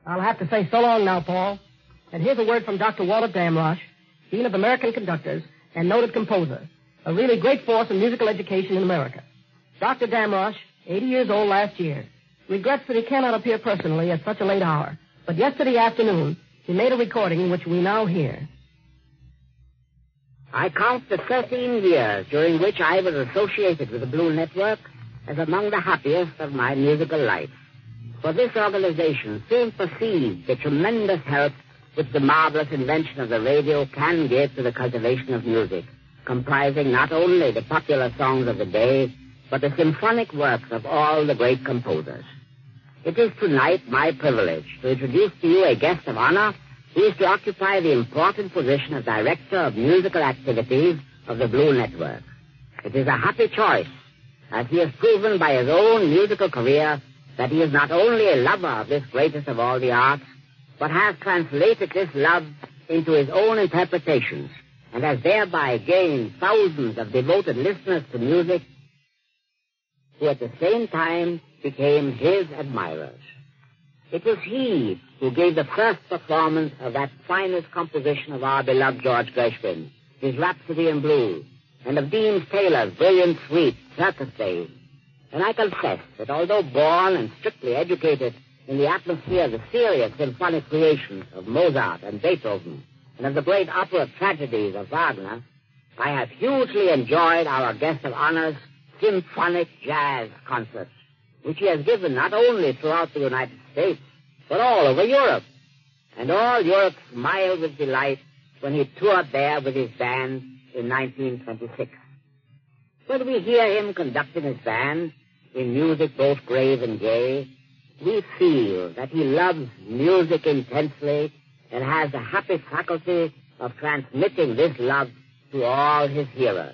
I'll have to say so long now, Paul. And here's a word from Dr. Walter Damrosch, Dean of American Conductors and noted composer, a really great force in musical education in America. Dr. Damrosch, 80 years old last year, regrets that he cannot appear personally at such a late hour, but yesterday afternoon he made a recording which we now hear. I count the 13 years during which I was associated with the Blue Network as among the happiest of my musical life. For this organization soon perceived the tremendous help which the marvelous invention of the radio can give to the cultivation of music, comprising not only the popular songs of the day, but the symphonic works of all the great composers. It is tonight my privilege to introduce to you a guest of honor who is to occupy the important position of Director of Musical Activities of the Blue Network. It is a happy choice, as he has proven by his own musical career that he is not only a lover of this greatest of all the arts, but has translated this love into his own interpretations, and has thereby gained thousands of devoted listeners to music who at the same time became his admirers. It was he who gave the first performance of that finest composition of our beloved George Gershwin, his Rhapsody in Blue, and of Deems Taylor's brilliant suite, Circus Days. And I confess that although born and strictly educated in the atmosphere of the serious symphonic creations of Mozart and Beethoven, and of the great opera tragedies of Wagner, I have hugely enjoyed our guest of honor's symphonic jazz concerts, which he has given not only throughout the United States, but all over Europe. And all Europe smiled with delight when he toured there with his band in 1926. When we hear him conducting his band in music both grave and gay, we feel that he loves music intensely and has the happy faculty of transmitting this love to all his hearers.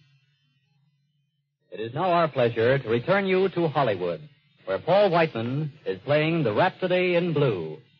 It is now our pleasure to return you to Hollywood, where Paul Whiteman is playing the Rhapsody in Blue,